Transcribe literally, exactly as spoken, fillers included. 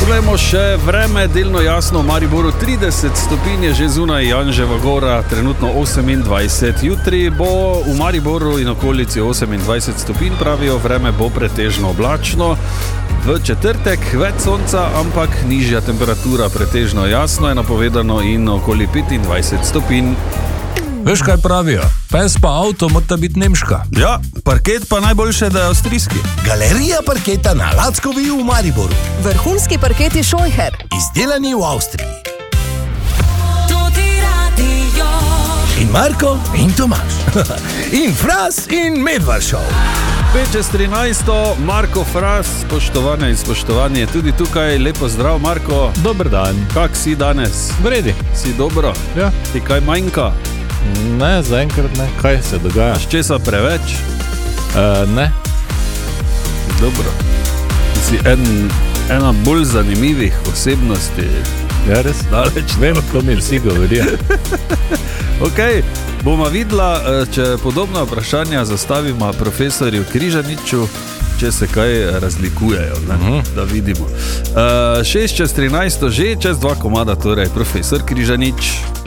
Poglejmo še vreme, delno jasno, v Mariboru trideset stopinj je že zunaj, Janževa gora trenutno osemindvajset. Jutri bo v Mariboru in okolici osemindvajset stopinj, pravijo, vreme bo pretežno oblačno. V četrtek več sonca, ampak nižja temperatura, pretežno jasno je napovedano in okoli petindvajset stopinj. Veš, kaj pravijo? Pes pa avto mora biti nemška. Ja, parket pa najboljše, da je avstrijski. Galerija parketa na Lackovi v Mariboru. Vrhunski parketi Scheucher. Izdelani v Avstriji. In Marko in Tomaž. In Fras in Medvard Show. pet čez trinajsto, Marko Fras, spoštovane in spoštovanje, tudi tukaj, lepo zdrav, Marko. Dober dan. Kak si danes? Vredi. Si dobro? Ja. Ti kaj manjka? Ne, zaenkrat ne. Kaj se dogaja? Až česa preveč? Uh, ne. Dobro. Ti si en, ena bolj zanimivih osebnosti. Ja, res? Daleč. Vem, ko mi vsi govorijo. Ok, bomo videla, če podobna vprašanja zastavimo profesorju Križaniču, če se kaj razlikujejo, ne? Uh-huh. Da vidimo. Uh, šest čez trinajsto že, čez dva komada, torej profesor Križanič.